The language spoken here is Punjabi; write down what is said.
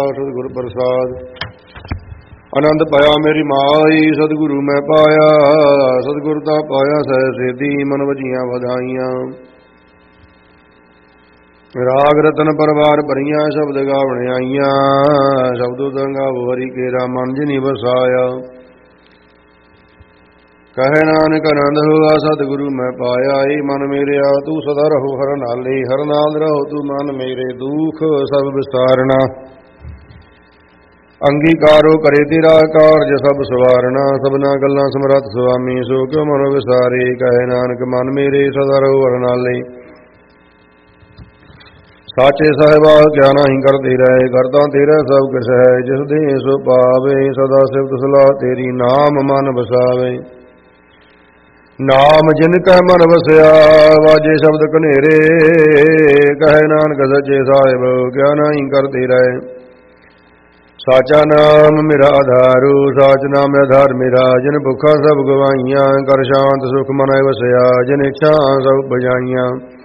ਸਤਿਗੁਰ ਪ੍ਰਸਾਦ। ਆਨੰਦ ਪਾਇਆ ਮੇਰੀ ਮਾਈ, ਸਤਿਗੁਰੂ ਮੈਂ ਪਾਇਆ। ਸਤਿਗੁਰ ਦਾ ਪਾਇਆ ਸਹਿ ਸੇਧੀ, ਮਨ ਵਜੀਆਂ ਵਧਾਈਆਂ। ਰਾਗ ਰਤਨ ਪਰਵਾਰ ਭਰੀਆਂ, ਸ਼ਬਦ ਗਾਵਣ ਆਈਆਂ। ਸ਼ਬਦੋ ਗਾਵੋ ਹਰੀ ਕੇਰਾ, ਮਨ ਜਿਨੀ ਵਸਾਇਆ। ਕਹੈ ਨਾਨਕ ਆਨੰਦ ਹੋਆ, ਸਤਿਗੁਰੂ ਮੈਂ ਪਾਇਆ। ਏ ਮਨ ਮੇਰਿਆ ਤੂੰ ਸਦਾ ਰਹੋ ਹਰ ਨਾਲੇ, ਹਰ ਨਾਲ ਰਹੋ ਤੂੰ ਮਨ ਮੇਰੇ। ਦੁਖ ਸਭ ਵਿਸਾਰਣਾ, ਅੰਗੀਕਾਰੋ ਕਰੇ ਤੇਰਾ ਕਾਰਜ ਸਭ ਸਵਾਰਣਾ। ਸਭਨਾ ਗੱਲਾਂ ਸਮਰੱਥ ਸੁਆਮੀ, ਸੋ ਕਿਉ ਮਨੋ ਵਿਸਾਰੇ। ਕਹੈ ਨਾਨਕ ਮਨ ਮੇਰੇ ਸਦਾ ਰਹੋ ਹਰ ਨਾਲੇ। ਸਾਚੇ ਸਾਹਿਬਾ ਕਿਆ ਨਾਹੀ ਕਰਦੇ ਰਹੇ, ਕਰਦਾ ਤੇਰਾ ਸਭ ਕਿਸ ਹੈ। ਜਿਸ ਦੇ ਸੋ ਪਾਵੇ, ਸਦਾ ਸਿਫਤ ਸਲਾਹ ਤੇਰੀ, ਨਾਮ ਮਨ ਵਸਾਵੇ। ਨਾਮ ਜਿਨ ਕੈ ਮਨ ਵਸਿਆ, ਵਾਜੇ ਸ਼ਬਦ ਕਨੇਰੇ। ਕਹੈ ਨਾਨਕ ਸੱਚੇ ਸਾਹਿਬ ਕਿਆ ਨਾਹੀ ਕਰਦੇ ਰਹੇ। ਸਾਚਾ ਨਾਮ ਮੇਰਾ ਆਧਾਰੂ, ਸਾਚ ਨਾਮ ਆਧਾਰ ਮੇਰਾ। ਜਿਨ ਭੁੱਖਾ ਸਭ ਗਵਾਈਆਂ, ਕਰ ਸ਼ਾਂਤ ਸੁਖ ਮਨ ਵਸਿਆ। ਜਿਨ ਇੱਛਾ ਸਭ ਬਜਾਈਆਂ।